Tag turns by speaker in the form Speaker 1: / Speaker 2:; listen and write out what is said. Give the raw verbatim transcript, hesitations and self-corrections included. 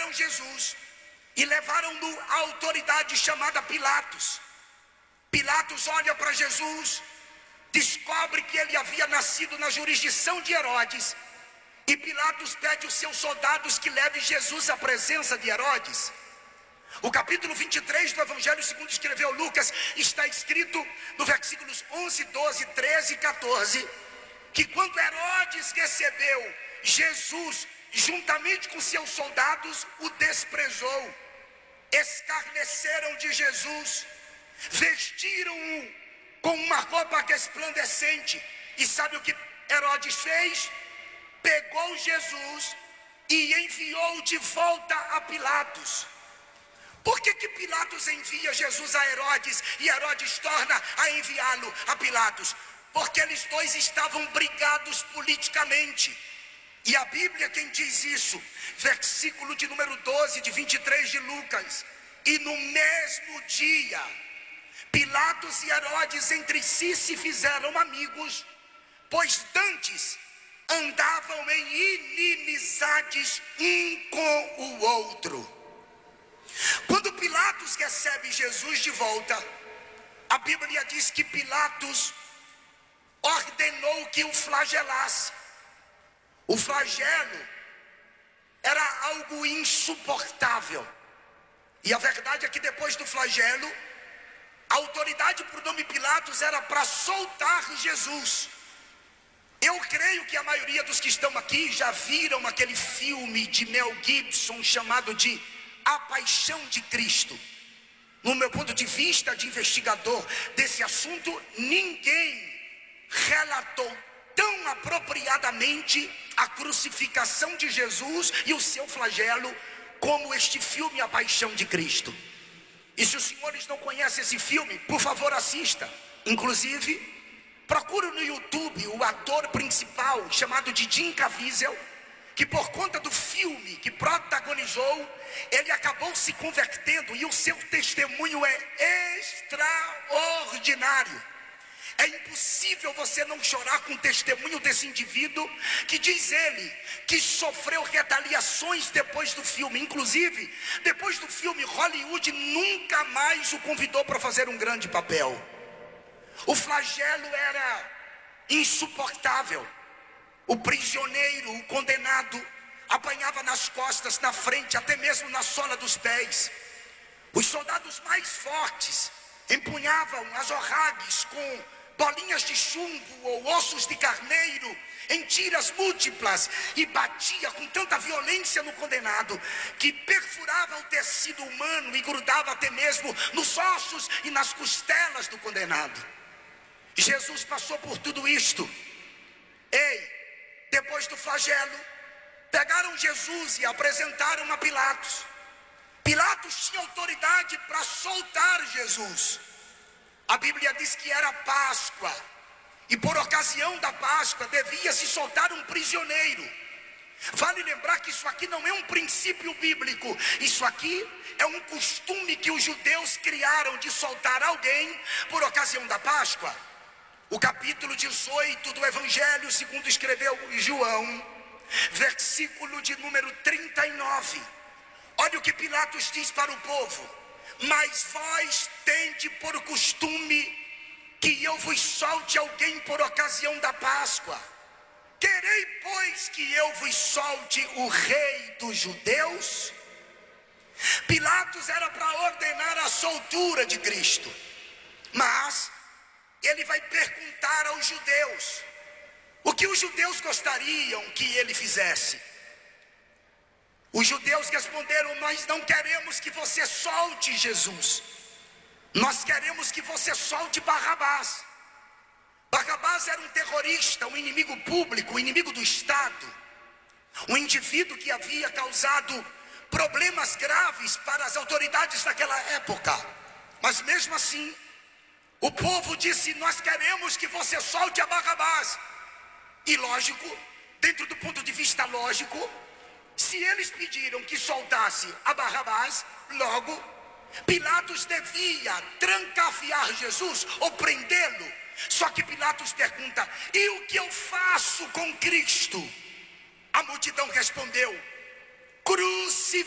Speaker 1: pegaram Jesus e levaram-no à autoridade chamada Pilatos. Pilatos olha para Jesus, descobre que ele havia nascido na jurisdição de Herodes, e Pilatos pede aos seus soldados que levem Jesus à presença de Herodes. O capítulo vinte e três do Evangelho segundo escreveu Lucas, está escrito no versículos onze, doze, treze e quatorze, que quando Herodes recebeu Jesus juntamente com seus soldados, o desprezou, escarneceram de Jesus, vestiram-o com uma roupa resplandecente. E sabe o que Herodes fez? Pegou Jesus e enviou de volta a Pilatos. Por que que Pilatos envia Jesus a Herodes e Herodes torna a enviá-lo a Pilatos? Porque eles dois estavam brigados politicamente. E a Bíblia quem diz isso, versículo de número doze, de vinte e três de Lucas. E no mesmo dia, Pilatos e Herodes entre si se fizeram amigos, pois dantes andavam em inimizades um com o outro. Quando Pilatos recebe Jesus de volta, a Bíblia diz que Pilatos ordenou que o flagelasse. O flagelo era algo insuportável. E a verdade é que depois do flagelo, a autoridade para o nome Pilatos era para soltar Jesus. Eu creio que a maioria dos que estão aqui já viram aquele filme de Mel Gibson chamado de A Paixão de Cristo. No meu ponto de vista de investigador desse assunto, ninguém relatou tão apropriadamente a crucificação de Jesus e o seu flagelo como este filme A Paixão de Cristo. E se os senhores não conhecem esse filme, por favor assista. Inclusive, procure no YouTube o ator principal chamado de Jim Caviezel, que por conta do filme que protagonizou, ele acabou se convertendo e o seu testemunho é extraordinário. É impossível você não chorar com o testemunho desse indivíduo, que diz ele, que sofreu retaliações depois do filme. Inclusive, depois do filme, Hollywood nunca mais o convidou para fazer um grande papel. O flagelo era insuportável. O prisioneiro, o condenado, apanhava nas costas, na frente, até mesmo na sola dos pés. Os soldados mais fortes empunhavam as orragues com bolinhas de chumbo ou ossos de carneiro em tiras múltiplas, e batia com tanta violência no condenado que perfurava o tecido humano e grudava até mesmo nos ossos e nas costelas do condenado. Jesus passou por tudo isto. Ei, depois do flagelo, pegaram Jesus e apresentaram a Pilatos. Pilatos tinha autoridade para soltar Jesus. A Bíblia diz que era Páscoa, e por ocasião da Páscoa devia se soltar um prisioneiro. Vale lembrar que isso aqui não é um princípio bíblico, isso aqui é um costume que os judeus criaram de soltar alguém por ocasião da Páscoa. O capítulo dezoito do Evangelho segundo escreveu João, versículo de número trinta e nove. Olha o que Pilatos diz para o povo: mas vós tende por costume que eu vos solte alguém por ocasião da Páscoa. Querei, pois, que eu vos solte o rei dos judeus? Pilatos era para ordenar a soltura de Cristo, mas ele vai perguntar aos judeus o que os judeus gostariam que ele fizesse. Os judeus responderam: nós não queremos que você solte Jesus, nós queremos que você solte Barrabás. Barrabás era um terrorista, um inimigo público, um inimigo do Estado, um indivíduo que havia causado problemas graves para as autoridades daquela época. Mas mesmo assim, o povo disse: nós queremos que você solte a Barrabás. E lógico, dentro do ponto de vista lógico, se eles pediram que soltasse a Barrabás, logo Pilatos devia trancafiar Jesus ou prendê-lo. Só que Pilatos pergunta: e o que eu faço com Cristo? A multidão respondeu: crucifique.